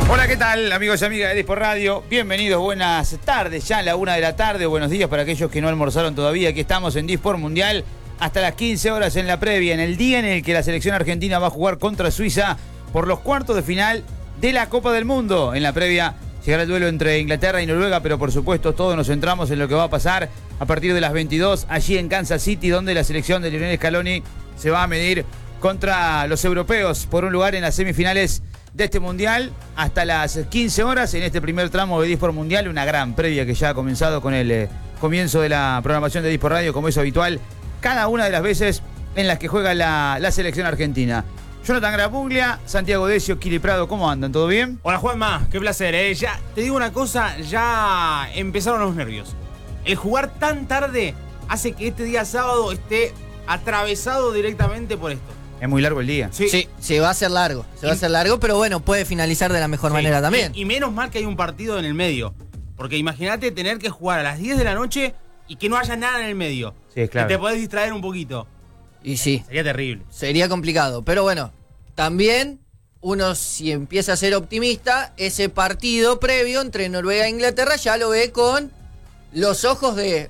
Hola, ¿qué tal, amigos y amigas de Dispor Radio? Bienvenidos, buenas tardes, ya a la 1 de la tarde, buenos días para aquellos que no almorzaron todavía. Aquí estamos en Dispor Mundial hasta las 15 horas en la previa, en el día en el que la selección argentina va a jugar contra Suiza por los cuartos de final de la Copa del Mundo. En la previa llegará el duelo entre Inglaterra y Noruega, pero por supuesto todos nos centramos en lo que va a pasar a partir de las 22 allí en Kansas City, donde la selección de Lionel Scaloni se va a medir contra los europeos por un lugar en las semifinales de este Mundial hasta las 15 horas en este primer tramo de Dispor Mundial, una gran previa que ya ha comenzado con el comienzo de la programación de Dispor Radio, como es habitual, cada una de las veces en las que juega la selección argentina. Jonathan Grapuglia, Santiago Decio, Kili Prado, ¿cómo andan? ¿Todo bien? Hola Juanma, qué placer, Ya te digo una cosa, ya empezaron los nervios. El jugar tan tarde hace que este día sábado esté atravesado directamente por esto. Es muy largo el día. Sí, va a ser largo. Va a ser largo, pero bueno, puede finalizar de la mejor manera también. Y menos mal que hay un partido en el medio. Porque imagínate tener que jugar a las 10 de la noche y que no haya nada en el medio. Sí, es claro. Que te podés distraer un poquito. Y sí. Sería terrible. Sería complicado. Pero bueno, también uno, si empieza a ser optimista, ese partido previo entre Noruega e Inglaterra ya lo ve con los ojos de...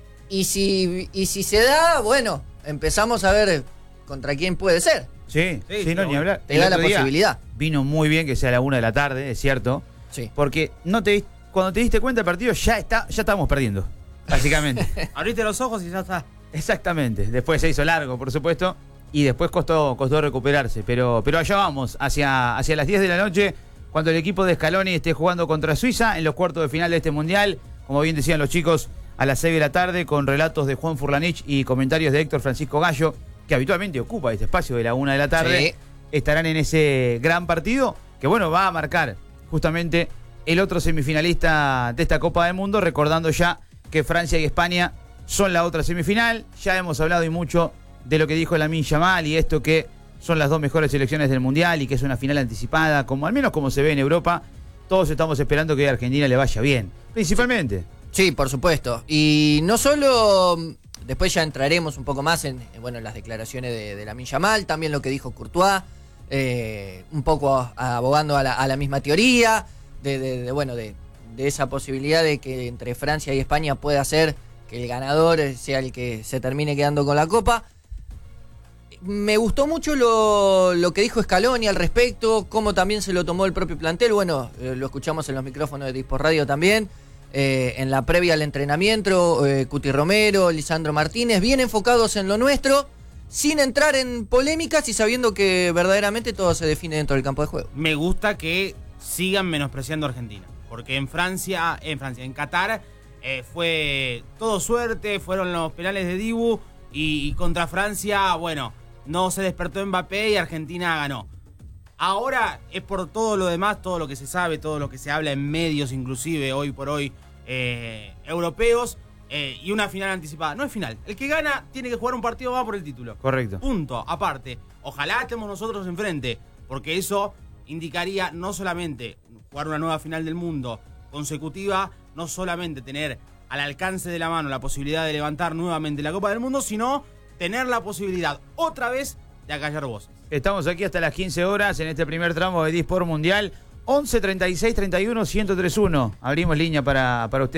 Y si se da, bueno, empezamos a ver contra quién puede ser. Sí, no, ni hablar. Te da la posibilidad. Vino muy bien que sea a la 1 de la tarde, es cierto. Sí. Porque cuando te diste cuenta del partido ya estábamos perdiendo, básicamente. Abriste los ojos y ya está. Exactamente. Después se hizo largo, por supuesto, y después costó recuperarse. Pero allá vamos, hacia las 10 de la noche, cuando el equipo de Scaloni esté jugando contra Suiza en los cuartos de final de este Mundial. Como bien decían los chicos, a las 6 de la tarde, con relatos de Juan Furlanich y comentarios de Héctor Francisco Gallo, que habitualmente ocupa este espacio de la 1 de la tarde, sí. Estarán en ese gran partido que, bueno, va a marcar justamente el otro semifinalista de esta Copa del Mundo, recordando ya que Francia y España son la otra semifinal. Ya hemos hablado y mucho de lo que dijo Lamine Yamal y esto que son las dos mejores selecciones del Mundial y que es una final anticipada, al menos como se ve en Europa. Todos estamos esperando que a Argentina le vaya bien, principalmente. Sí, por supuesto. Y no solo... Después ya entraremos un poco más en las declaraciones de Lamine Yamal, también lo que dijo Courtois, un poco abogando a la misma teoría, de esa posibilidad de que entre Francia y España pueda ser que el ganador sea el que se termine quedando con la Copa. Me gustó mucho lo que dijo Scaloni al respecto, cómo también se lo tomó el propio plantel. Bueno, lo escuchamos en los micrófonos de Dispor Radio también. En la previa al entrenamiento, Cuti Romero, Lisandro Martínez, bien enfocados en lo nuestro, sin entrar en polémicas y sabiendo que verdaderamente todo se define dentro del campo de juego. Me gusta que sigan menospreciando a Argentina, porque en Qatar fue todo suerte, fueron los penales de Dibu y contra Francia, bueno, no se despertó Mbappé y Argentina ganó. Ahora es por todo lo demás, todo lo que se sabe, todo lo que se habla en medios, inclusive hoy por hoy, europeos, y una final anticipada. No es final. El que gana tiene que jugar un partido más por el título. Correcto. Punto. Aparte, ojalá estemos nosotros enfrente, porque eso indicaría no solamente jugar una nueva final del mundo consecutiva, no solamente tener al alcance de la mano la posibilidad de levantar nuevamente la Copa del Mundo, sino tener la posibilidad otra vez de acallar voces. Estamos aquí hasta las 15 horas en este primer tramo de Dispor Mundial. 11 36 31 1031. Abrimos línea para usted.